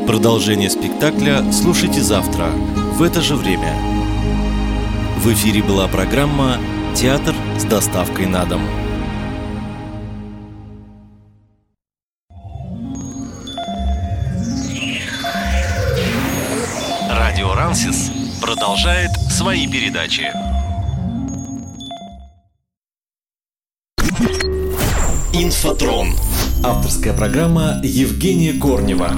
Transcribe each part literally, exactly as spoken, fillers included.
Продолжение спектакля слушайте завтра в это же время. В эфире была программа «Театр с доставкой на дом». Радио Рансис продолжает свои передачи. Инфотрон. Авторская программа Евгения Корнева.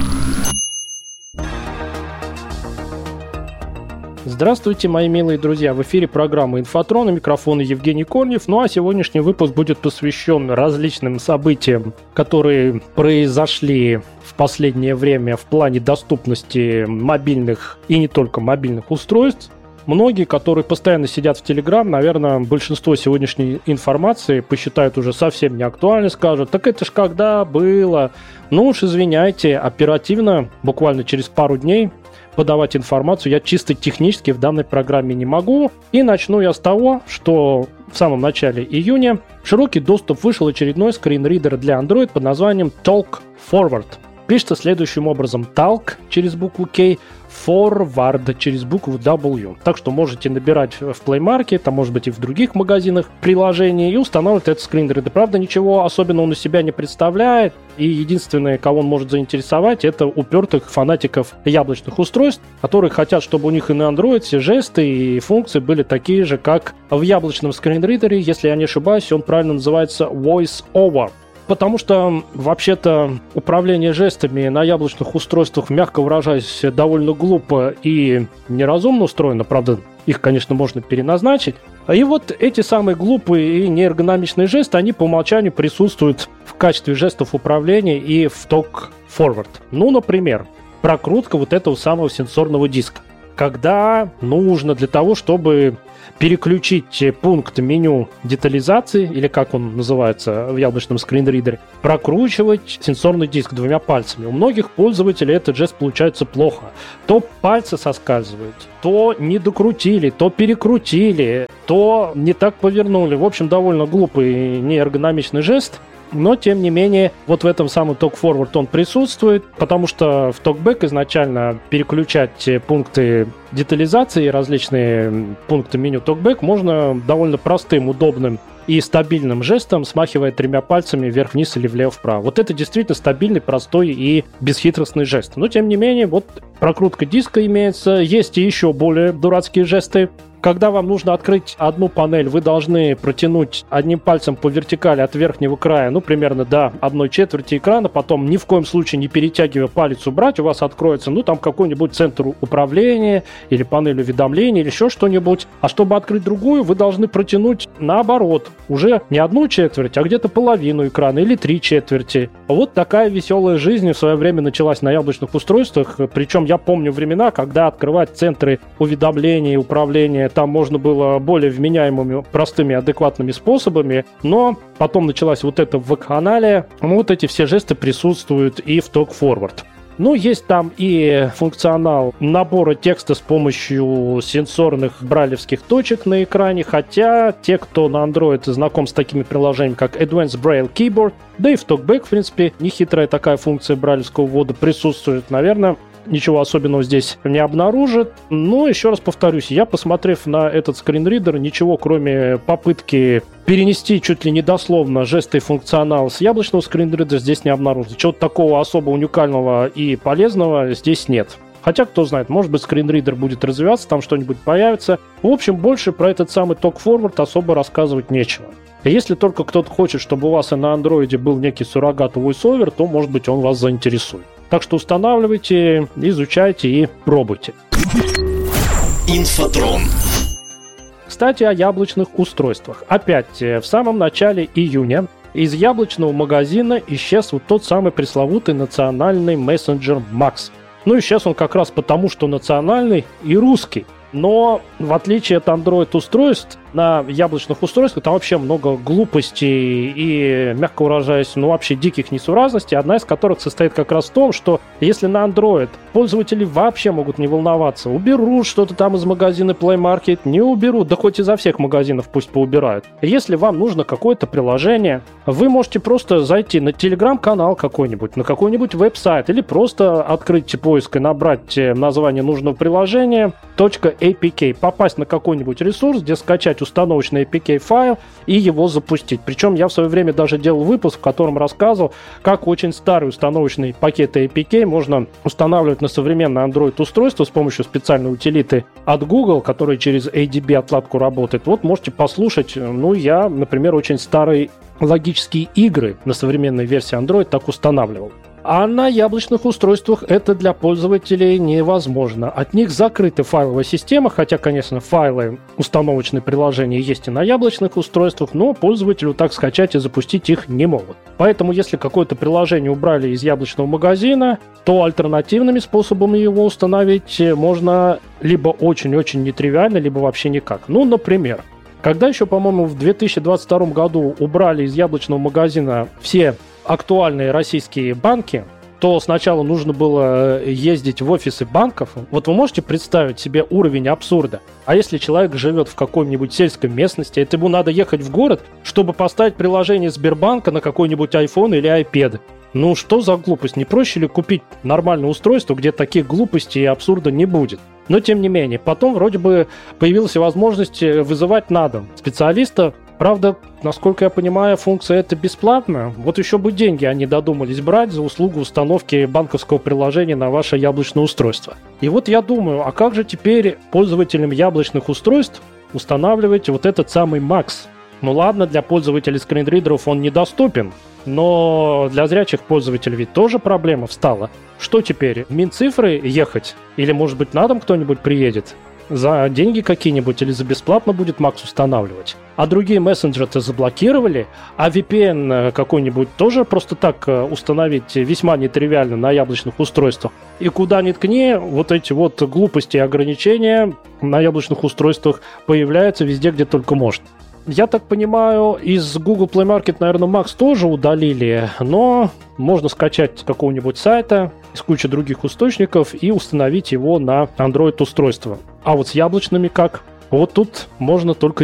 Здравствуйте, мои милые друзья! В эфире программа «Инфотрон», у микрофона Евгений Корнев. Ну а сегодняшний выпуск будет посвящен различным событиям, которые произошли в последнее время в плане доступности мобильных и не только мобильных устройств. Многие, которые постоянно сидят в Телеграм, наверное, большинство сегодняшней информации посчитают уже совсем неактуальной, скажут: так это ж когда было? Ну уж извиняйте, оперативно, буквально через пару дней подавать информацию я чисто технически в данной программе не могу. И начну я с того, что в самом начале июня в широкий доступ вышел очередной скринридер для Android под названием Talk Forward. Пишется следующим образом: Talk через букву K, Forward через букву W. Так что можете набирать в Play Market, а может быть и в других магазинах приложений, и устанавливать этот скринридер. Правда, ничего особенного он из себя не представляет, и единственное, кого он может заинтересовать, это упертых фанатиков яблочных устройств, которые хотят, чтобы у них и на Android все жесты и функции были такие же, как в яблочном скринридере. Если я не ошибаюсь, он правильно называется Voice Over. Потому что, вообще-то, управление жестами на яблочных устройствах, мягко выражаясь, довольно глупо и неразумно устроено. Правда, их, конечно, можно переназначить. И вот эти самые глупые и неэргономичные жесты, они по умолчанию присутствуют в качестве жестов управления и в Talk Forward. Ну, например, прокрутка вот этого самого сенсорного диска. Когда нужно для того, чтобы переключить пункт меню детализации, или как он называется в яблочном скринридере, прокручивать сенсорный диск двумя пальцами. У многих пользователей этот жест получается плохо. То пальцы соскальзывают, то не докрутили, то перекрутили, то не так повернули. В общем, довольно глупый и неэргономичный жест. Но, тем не менее, вот в этом самом Talk Forward он присутствует, потому что в TalkBack изначально переключать пункты детализации, различные пункты меню TalkBack можно довольно простым, удобным и стабильным жестом, смахивая тремя пальцами вверх-вниз или влево-вправо. Вот это действительно стабильный, простой и бесхитростный жест. Но, тем не менее, вот прокрутка диска имеется. Есть и еще более дурацкие жесты. Когда вам нужно открыть одну панель, вы должны протянуть одним пальцем по вертикали от верхнего края, ну, примерно до одной четверти экрана, потом ни в коем случае не перетягивая палец убрать, у вас откроется, ну, там какой-нибудь центр управления или панель уведомлений или еще что-нибудь. А чтобы открыть другую, вы должны протянуть наоборот, уже не одну четверть, а где-то половину экрана или три четверти. Вот такая веселая жизнь в свое время началась на яблочных устройствах, причем я помню времена, когда открывать центры уведомлений, управления там можно было более вменяемыми, простыми, адекватными способами, но потом началась вот эта вакханалия. Вот эти все жесты присутствуют и в Talk Forward. Ну, есть там и функционал набора текста с помощью сенсорных брайлевских точек на экране, хотя те, кто на Android знаком с такими приложениями, как Advanced Braille Keyboard, да и в TalkBack, в принципе, нехитрая такая функция брайлевского ввода присутствует, наверное, ничего особенного здесь не обнаружит. Но, еще раз повторюсь, я, посмотрев на этот скринридер, ничего кроме попытки перенести чуть ли не дословно жесты и функционал с яблочного скринридера здесь не обнаружил. Чего-то такого особо уникального и полезного здесь нет. Хотя, кто знает, может быть, скринридер будет развиваться, там что-нибудь появится. В общем, больше про этот самый Talk Forward особо рассказывать нечего. Если только кто-то хочет, чтобы у вас и на андроиде был некий суррогат VoiceOver, то, может быть, он вас заинтересует. Так что устанавливайте, изучайте и пробуйте. Инфотрон. Кстати, о яблочных устройствах. Опять, в самом начале июня из яблочного магазина исчез вот тот самый пресловутый национальный мессенджер Макс. Ну, исчез он как раз потому, что национальный и русский. Но, в отличие от Android-устройств, на яблочных устройствах там вообще много глупостей и, мягко выражаясь, ну вообще диких несуразностей, одна из которых состоит как раз в том, что если на Android пользователи вообще могут не волноваться, уберут что-то там из магазина Play Market, не уберут, да хоть изо всех магазинов пусть поубирают. Если вам нужно какое-то приложение, вы можете просто зайти на телеграм-канал какой-нибудь, на какой-нибудь веб-сайт или просто открыть поиск и набрать название нужного приложения .apk, попасть на какой-нибудь ресурс, где скачать установочный эй пи кей-файл и его запустить. Причем я в свое время даже делал выпуск, в котором рассказывал, как очень старый установочный пакет эй пи кей можно устанавливать на современное Android-устройство с помощью специальной утилиты от Google, которая через эй ди би-отладку работает. Вот можете послушать. Ну, я, например, очень старые логические игры на современной версии Android так устанавливал. А на яблочных устройствах это для пользователей невозможно. От них закрыта файловая система, хотя, конечно, файлы установочные приложения есть и на яблочных устройствах, но пользователю так скачать и запустить их не могут. Поэтому, если какое-то приложение убрали из яблочного магазина, то альтернативными способами его установить можно либо очень-очень нетривиально, либо вообще никак. Ну, например, когда еще, по-моему, в две тысячи двадцать втором году убрали из яблочного магазина все актуальные российские банки, то сначала нужно было ездить в офисы банков. Вот вы можете представить себе уровень абсурда? А если человек живет в какой-нибудь сельской местности, это ему надо ехать в город, чтобы поставить приложение Сбербанка на какой-нибудь iPhone или iPad. Ну что за глупость? Не проще ли купить нормальное устройство, где таких глупостей и абсурда не будет? Но тем не менее, потом вроде бы появилась возможность вызывать на дом специалиста. Правда, насколько я понимаю, функция эта бесплатная. Вот еще бы деньги они додумались брать за услугу установки банковского приложения на ваше яблочное устройство. И вот я думаю, а как же теперь пользователям яблочных устройств устанавливать вот этот самый Макс? Ну ладно, для пользователей скринридеров он недоступен, но для зрячих пользователей ведь тоже проблема встала. Что теперь, в Минцифры ехать? Или, может быть, на дом кто-нибудь приедет? За деньги какие-нибудь или за бесплатно будет Макс устанавливать? А другие мессенджеры-то заблокировали, а ви пи эн какой-нибудь тоже просто так установить весьма нетривиально на яблочных устройствах. И куда ни ткни, вот эти вот глупости и ограничения на яблочных устройствах появляются везде, где только можно. Я так понимаю, из Google Play Market, наверное, Макс тоже удалили, но можно скачать с какого-нибудь сайта, из кучи других источников и установить его на Android-устройство. А вот с яблочными как? Вот тут можно только